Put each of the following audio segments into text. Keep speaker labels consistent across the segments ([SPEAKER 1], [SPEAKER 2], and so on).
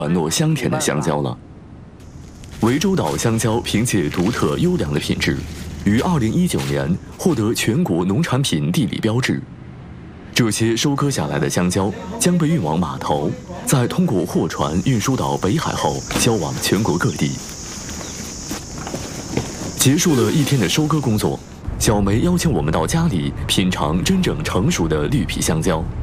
[SPEAKER 1] 软糯香甜的香蕉了。涠洲岛香蕉凭借独特优良的品质，于2019年获得全国农产品地理标志。这些收割下来的香蕉将被运往码头，再通过货船运输到北海后，销往全国各地。结束了一天的收割工作，小梅邀请我们到家里品尝真正成熟的绿皮香蕉。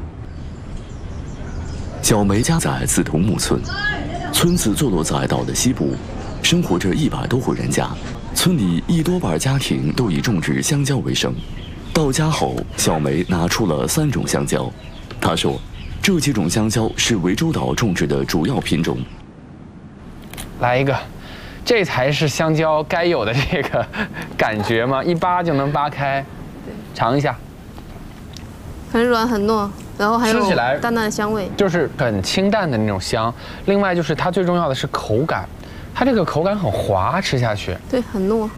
[SPEAKER 1] 小梅家在紫桐木村，村子坐落在岛的西部，生活着100多户人家，村里1多半家庭都以种植香蕉为生。到家后，小梅拿出了3种香蕉，她说，这几种香蕉是涠洲岛种植的主要品种。
[SPEAKER 2] 来一个，这才是香蕉该有的这个感觉吗？一扒就能扒开，尝一下，
[SPEAKER 3] 很软很糯，然后还有
[SPEAKER 2] 吃起来
[SPEAKER 3] 淡淡的香味，
[SPEAKER 2] 就是很清淡的那种香。另外就是它最重要的是口感，它这个口感很滑，吃下去
[SPEAKER 3] 对，很糯。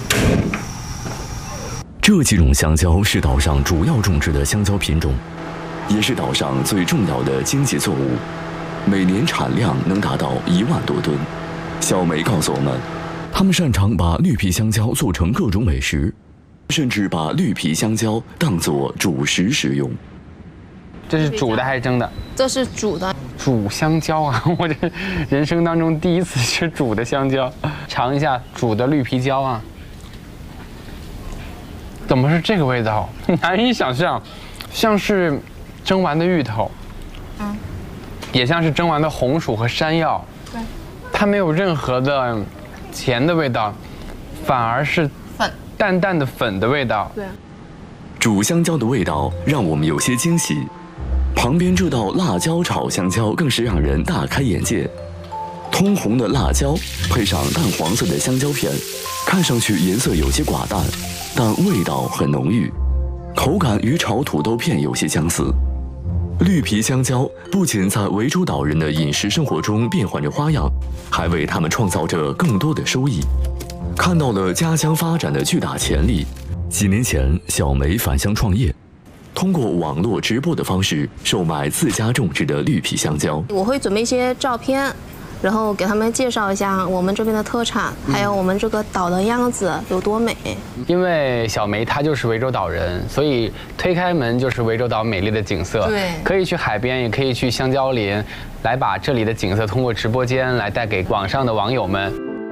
[SPEAKER 1] 这几种香蕉是岛上主要种植的香蕉品种，也是岛上最重要的经济作物，每年产量能达到1万多吨。小梅告诉我们，他们擅长把绿皮香蕉做成各种美食，甚至把绿皮香蕉当作主食使用。
[SPEAKER 2] 这是煮的还是蒸的？
[SPEAKER 3] 这是煮的。
[SPEAKER 2] 煮香蕉啊！我这人生当中第一次吃煮的香蕉，尝一下煮的绿皮蕉啊。怎么是这个味道？难以想象，像是蒸完的芋头，也像是蒸完的红薯和山药。对，它没有任何的甜的味道，反而是
[SPEAKER 3] 粉，
[SPEAKER 2] 淡淡的粉的味道。
[SPEAKER 3] 对，
[SPEAKER 1] 煮香蕉的味道让我们有些惊喜，旁边这道辣椒炒香蕉更是让人大开眼界。通红的辣椒配上淡黄色的香蕉片，看上去颜色有些寡淡，但味道很浓郁，口感与炒土豆片有些相似。绿皮香蕉不仅在涠洲岛人的饮食生活中变换着花样，还为他们创造着更多的收益。看到了家乡发展的巨大潜力，几年前小梅返乡创业，通过网络直播的方式售卖自家种植的绿皮香蕉。
[SPEAKER 3] 我会准备一些照片，然后给他们介绍一下我们这边的特产，还有我们这个岛的样子有多美。
[SPEAKER 2] 因为小梅她就是涠洲岛人，所以推开门就是涠洲岛美丽的景色。
[SPEAKER 3] 对，
[SPEAKER 2] 可以去海边，也可以去香蕉林，来把这里的景色通过直播间来带给网上的网友们。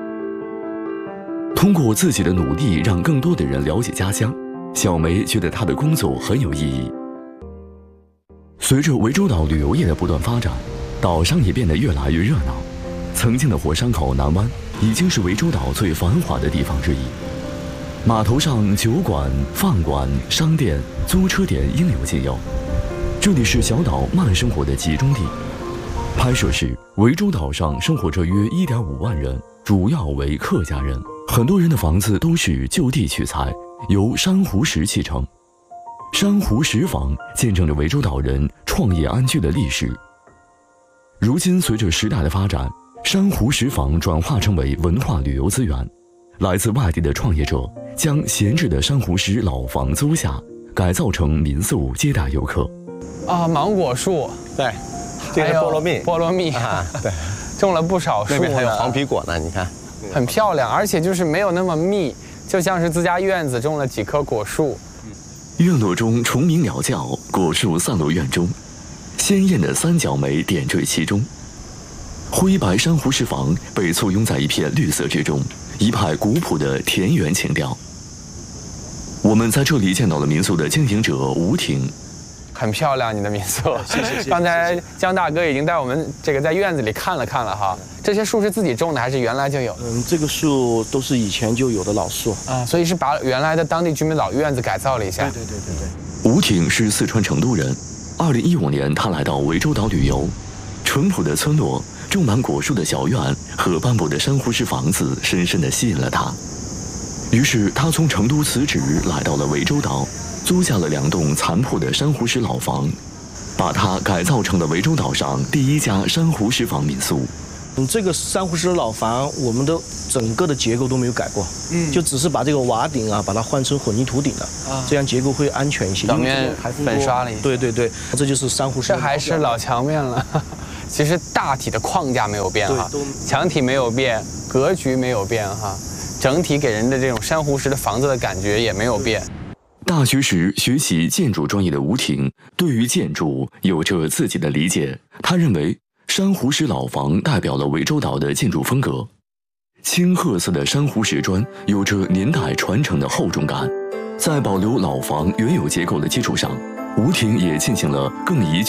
[SPEAKER 1] 通过自己的努力，让更多的人了解家乡，小梅觉得她的工作很有意义。随着涠洲岛旅游业的不断发展，岛上也变得越来越热闹。曾经的火山口南湾已经是涠洲岛最繁华的地方之一，码头上酒馆、饭馆、商店、租车点应有尽有，这里是小岛慢生活的集中地。拍摄时，涠洲岛上生活着约1.5万人，主要为客家人，很多人的房子都是就地取材，由珊瑚石砌成。珊瑚石坊见证着涠洲岛人创业安居的历史。如今随着时代的发展，珊瑚石坊转化成为文化旅游资源，来自外地的创业者将闲置的珊瑚石老房租下，改造成民宿接待游客。
[SPEAKER 2] 啊，芒果树，
[SPEAKER 4] 对，这个菠萝蜜，
[SPEAKER 2] 菠萝蜜
[SPEAKER 4] 啊，对，
[SPEAKER 2] 种了不少树呢，
[SPEAKER 4] 那边还有黄皮果呢，你看，
[SPEAKER 2] 很漂亮，而且就是没有那么密，就像是自家院子种了几棵果树。
[SPEAKER 1] 院落中虫鸣鸟叫，果树散落院中，鲜艳的三角梅点缀其中。灰白珊瑚石坊被簇拥在一片绿色之中，一派古朴的田园情调。我们在这里见到了民宿的经营者吴婷。
[SPEAKER 2] 很漂亮，你的民宿。
[SPEAKER 4] 谢谢。
[SPEAKER 2] 刚才江大哥已经带我们这个在院子里看了看了哈。这些树是自己种的还是原来就有？
[SPEAKER 5] 这个树都是以前就有的老树
[SPEAKER 2] 啊，所以是把原来的当地居民老院子改造了一下。
[SPEAKER 5] 对。
[SPEAKER 1] 吴挺是四川成都人，2015年他来到涠洲岛旅游，淳朴的村落、种满果树的小院和斑驳的珊瑚石房子深深地吸引了他。于是他从成都辞职，来到了涠洲岛，租下了2栋残破的珊瑚石老房，把它改造成了涠洲岛上第一家珊瑚石坊民宿。
[SPEAKER 5] 这个珊瑚石老房，我们的整个的结构都没有改过，就只是把这个瓦顶啊，把它换成混凝土顶了，这样结构会安全一些。
[SPEAKER 2] 表面粉刷了一下。
[SPEAKER 5] 对，这就是珊瑚石。
[SPEAKER 2] 这还是老墙面了。 其实大体的框架没有变哈，墙体没有变，格局没有变哈，整体给人的这种珊瑚石的房子的感觉也没有变。
[SPEAKER 1] 大学时学习建筑专业的吴婷，对于建筑有着自己的理解。他认为珊瑚石老房代表了涠洲岛的建筑风格，青褐色的珊瑚石砖有着年代传承的厚重感。在保留老房原有结构的基础上，吴婷也进行了更宜